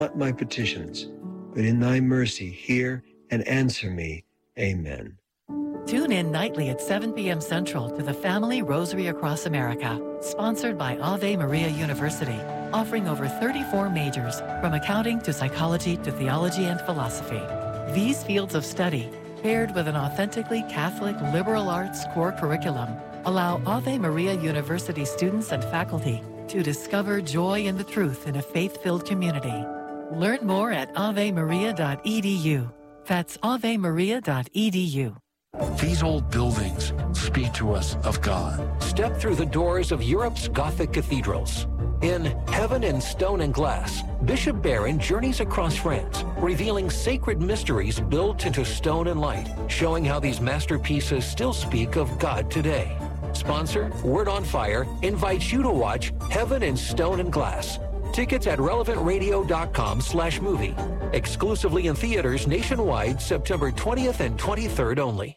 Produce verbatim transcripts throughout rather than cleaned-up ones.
not my petitions, but in thy mercy hear and answer me. Amen. Tune in nightly at seven p.m. Central to the Family Rosary Across America, sponsored by Ave Maria University, offering over thirty-four majors, from accounting to psychology to theology and philosophy. These fields of study, paired with an authentically Catholic liberal arts core curriculum, allow Ave Maria University students and faculty to discover joy in the truth in a faith-filled community. Learn more at ave maria dot e d u. That's ave maria dot e d u. These old buildings speak to us of God. Step through the doors of Europe's Gothic cathedrals. In Heaven in Stone and Glass, Bishop Barron journeys across France, revealing sacred mysteries built into stone and light, showing how these masterpieces still speak of God today. Sponsor, Word on Fire, invites you to watch Heaven in Stone and Glass. Tickets at relevant radio dot com slash movie. Exclusively in theaters nationwide, September twentieth and twenty-third only.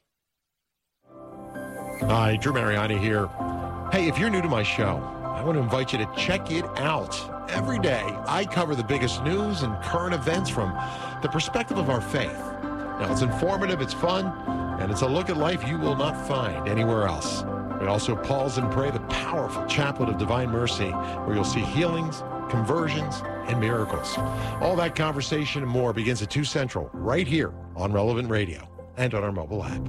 Hi, Drew Mariani here. Hey, if you're new to my show, I want to invite you to check it out. Every day, I cover the biggest news and current events from the perspective of our faith. Now, it's informative, it's fun, and it's a look at life you will not find anywhere else. We also pause and pray the powerful Chaplet of Divine Mercy, where you'll see healings, conversions, and miracles. All that conversation and more begins at two Central, right here on Relevant Radio and on our mobile app.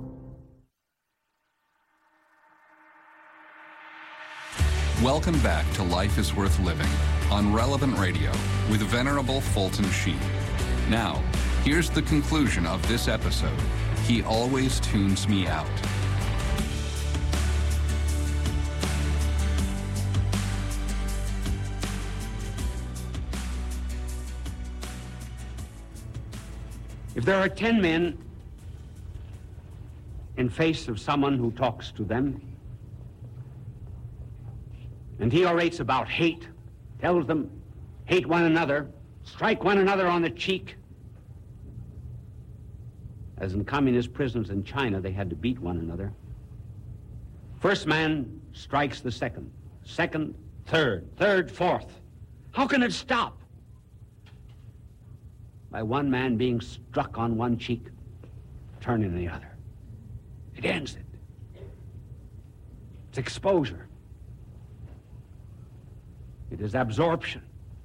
Welcome back to Life is Worth Living on Relevant Radio with Venerable Fulton Sheen. Now, here's the conclusion of this episode. He always tunes me out. If there are ten men in face of someone who talks to them, and he orates about hate, tells them, hate one another, strike one another on the cheek. As in communist prisons in China, they had to beat one another. First man strikes the second, second, third, third, fourth. How can it stop? By one man being struck on one cheek, turning the other. It ends it. It's exposure. It is absorption.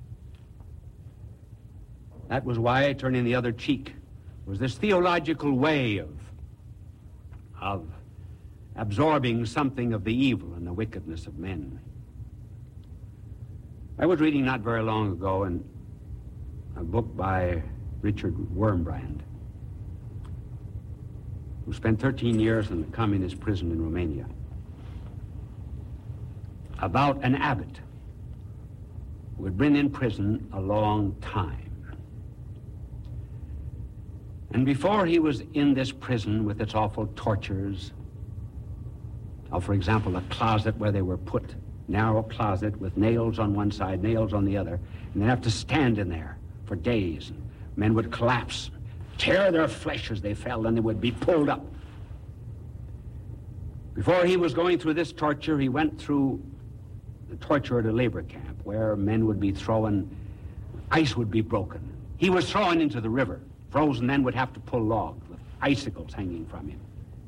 That was why turning the other cheek was this theological way of, of absorbing something of the evil and the wickedness of men. I was reading not very long ago in a book by Richard Wurmbrand, who spent thirteen years in the communist prison in Romania, about an abbot who had been in prison a long time. And before he was in this prison with its awful tortures, of, for example, a closet where they were put, narrow closet with nails on one side, nails on the other, and they'd have to stand in there for days. Men would collapse, tear their flesh as they fell, and they would be pulled up. Before he was going through this torture, he went through the torture at a labor camp where men would be thrown, ice would be broken. He was thrown into the river. Frozen men would have to pull logs with icicles hanging from him.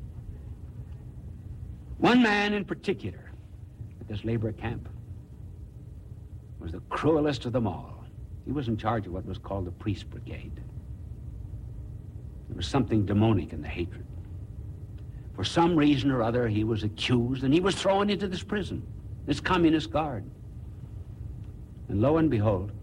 One man in particular at this labor camp was the cruelest of them all. He was in charge of what was called the priest brigade. There was something demonic in the hatred. For some reason or other, he was accused, and he was thrown into this prison, this communist guard. And lo and behold,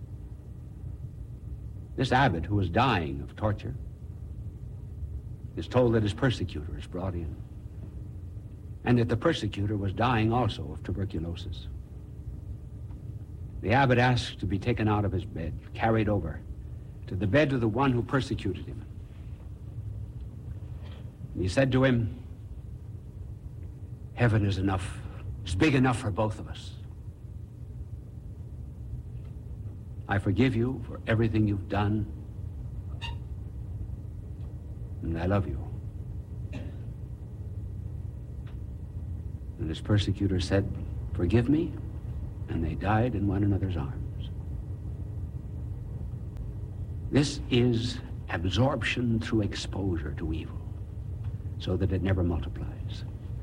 this abbot, who was dying of torture, is told that his persecutor is brought in, and that the persecutor was dying also of tuberculosis. The abbot asked to be taken out of his bed, carried over to the bed of the one who persecuted him. And he said to him, "Heaven is enough. It's big enough for both of us. I forgive you for everything you've done, and I love you." And his persecutor said, "Forgive me," and they died in one another's arms. This is absorption through exposure to evil, so that it never multiplies.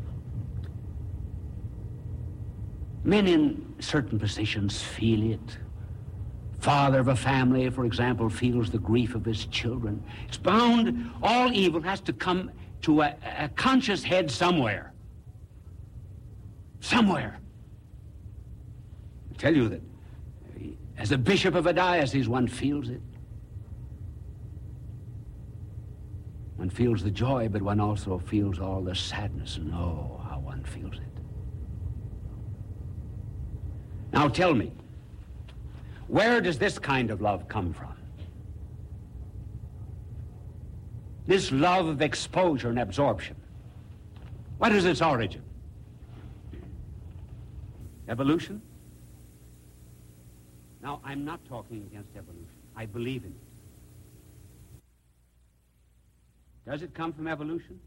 Men in certain positions feel it. Father of a family, for example, feels the grief of his children. It's bound, all evil has to come to a, a conscious head somewhere. Somewhere. I tell you that as a bishop of a diocese, one feels it. One feels the joy, but one also feels all the sadness, and oh, how one feels it. Now tell me, where does this kind of love come from? This love of exposure and absorption. What is its origin? Evolution? Now, I'm not talking against evolution. I believe in it. Does it come from evolution?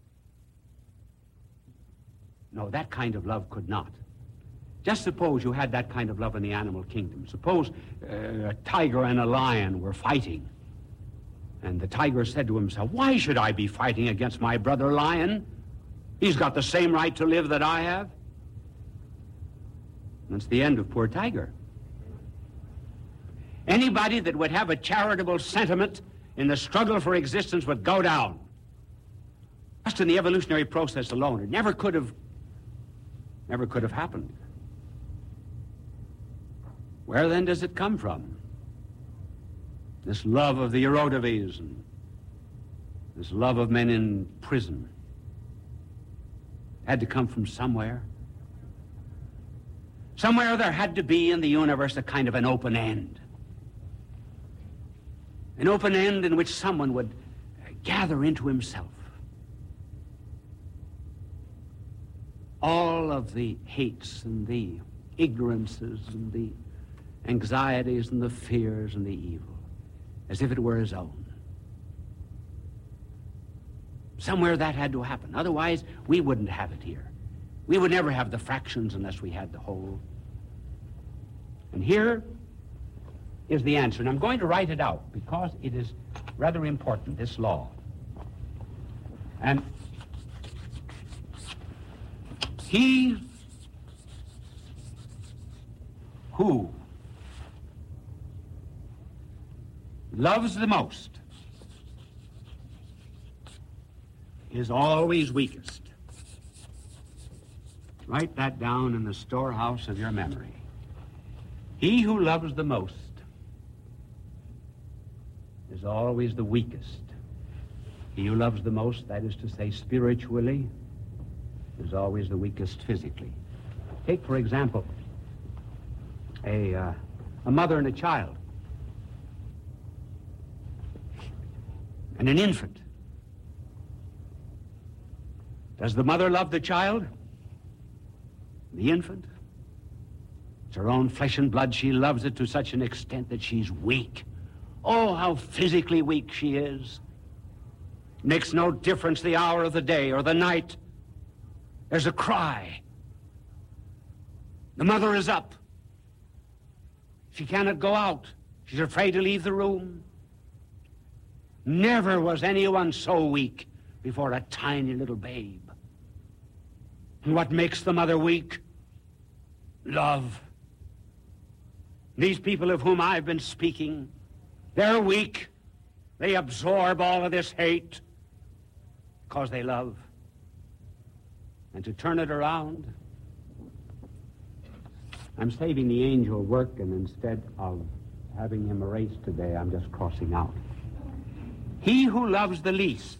No, that kind of love could not. Just suppose you had that kind of love in the animal kingdom. Suppose uh, a tiger and a lion were fighting. And the tiger said to himself, why should I be fighting against my brother lion? He's got the same right to live that I have. That's the end of poor tiger. Anybody that would have a charitable sentiment in the struggle for existence would go down. Just in the evolutionary process alone, it never could have, never could have happened. Where then does it come from? This love of the Erodivies and this love of men in prison had to come from somewhere. Somewhere there had to be in the universe a kind of an open end. An open end in which someone would gather into himself all of the hates and the ignorances and the anxieties and the fears and the evil, as if it were his own. Somewhere that had to happen. Otherwise, we wouldn't have it here. We would never have the fractions unless we had the whole. And here is the answer. And I'm going to write it out because it is rather important, this law. And he who loves the most is always weakest. Write that down in the storehouse of your memory. He who loves the most is always the weakest. He who loves the most, that is to say, spiritually, is always the weakest physically. Take, for example, a, uh, a mother and a child, and an infant. Does the mother love the child? The infant? It's her own flesh and blood. She loves it to such an extent that she's weak. Oh, how physically weak she is. Makes no difference the hour of the day or the night. There's a cry. The mother is up. She cannot go out. She's afraid to leave the room. Never was anyone so weak before a tiny little babe. And what makes the mother weak? Love. These people of whom I've been speaking, they're weak. They absorb all of this hate because they love. And to turn it around, I'm saving the angel work, and instead of having him erased today, I'm just crossing out. He who loves the least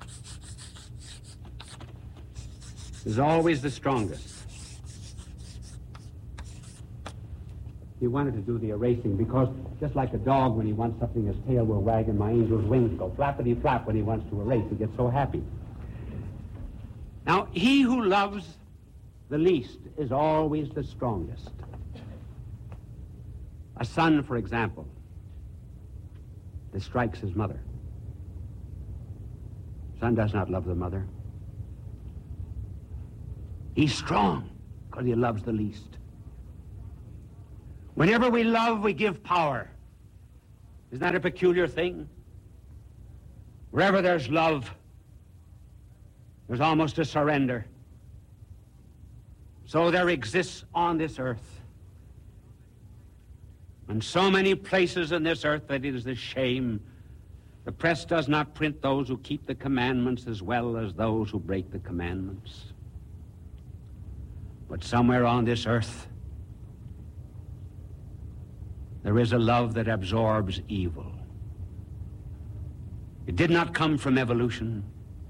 is always the strongest. He wanted to do the erasing because just like a dog, when he wants something, his tail will wag and my angel's wings go flappity flap when he wants to erase. He gets so happy. Now, he who loves the least is always the strongest. A son, for example, that strikes his mother. Son does not love the mother. He's strong because he loves the least. Whenever we love, we give power. Isn't that a peculiar thing? Wherever there's love, there's almost a surrender. So there exists on this earth, and so many places in this earth, that it is a shame the press does not print those who keep the commandments as well as those who break the commandments. But somewhere on this earth, there is a love that absorbs evil. It did not come from evolution.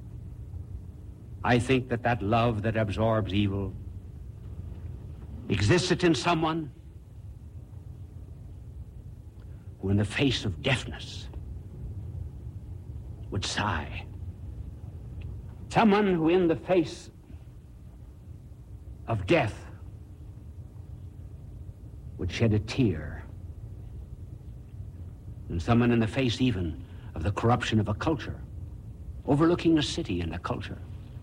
I think that that love that absorbs evil existed in someone who, in the face of deafness, would sigh. Someone who, in the face of death, would shed a tear. And someone in the face even of the corruption of a culture, overlooking a city and a culture,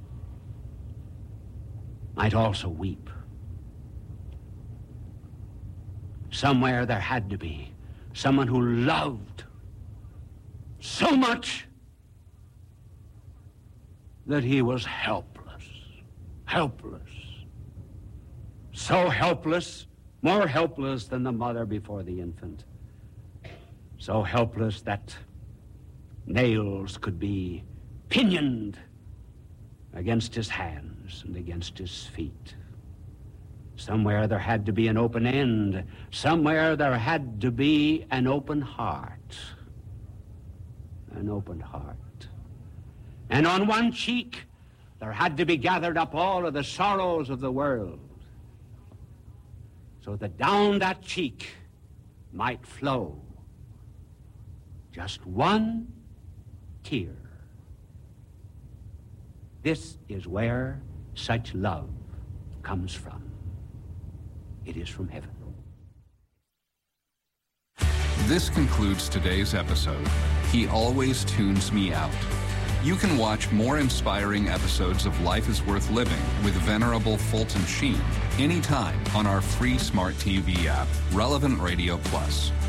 might also weep. Somewhere there had to be someone who loved so much that he was helpless, helpless. So helpless, more helpless than the mother before the infant. So helpless that nails could be pinioned against his hands and against his feet. Somewhere there had to be an open end. Somewhere there had to be an open heart. An open heart. And on one cheek, there had to be gathered up all of the sorrows of the world, so that down that cheek might flow just one tear. This is where such love comes from. It is from heaven. This concludes today's episode. He Always Tunes Me Out. You can watch more inspiring episodes of Life is Worth Living with Venerable Fulton Sheen anytime on our free smart T V app, Relevant Radio Plus.